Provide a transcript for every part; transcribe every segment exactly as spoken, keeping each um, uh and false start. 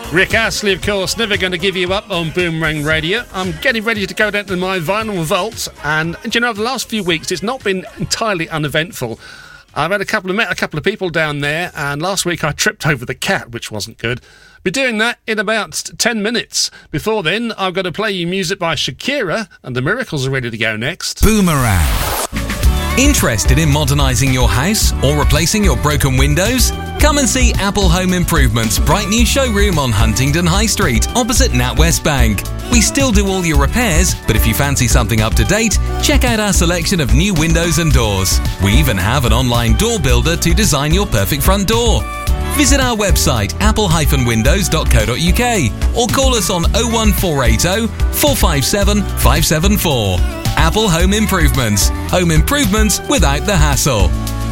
Rick Astley, of course, Never Going to Give You Up on Boomerang Radio. I'm getting ready to go down to my vinyl vault, and, and you know, the last few weeks it's not been entirely uneventful. I've had a couple of met a couple of people down there, and last week I tripped over the cat, which wasn't good. Be doing that in about ten minutes. Before then, I've got to play you music by Shakira, and the Miracles are ready to go next. Boomerang. Interested in modernising your house or replacing your broken windows? Come and see Apple Home Improvement's bright new showroom on Huntingdon High Street, opposite NatWest Bank. We still do all your repairs, but if you fancy something up to date, check out our selection of new windows and doors. We even have an online door builder to design your perfect front door. Visit our website apple dash windows dot co dot uk or call us on oh one four eight oh, four five seven, five seven four. Apple Home Improvements. Home improvements without the hassle.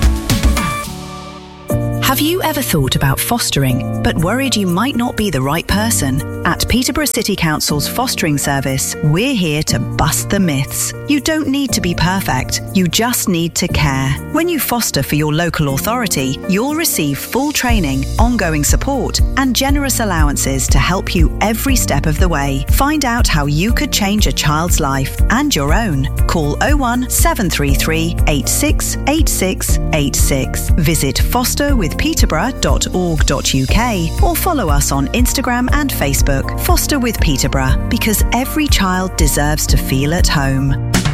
Have you ever thought about fostering, but worried you might not be the right person? At Peterborough City Council's fostering service, we're here to bust the myths. You don't need to be perfect, you just need to care. When you foster for your local authority, you'll receive full training, ongoing support, and generous allowances to help you every step of the way. Find out how you could change a child's life and your own. Call oh one seven three three, eight six eight six eight six. Visit foster with peterborough dot org dot uk or follow us on Instagram and Facebook. Foster with Peterborough, because every child deserves to feel at home.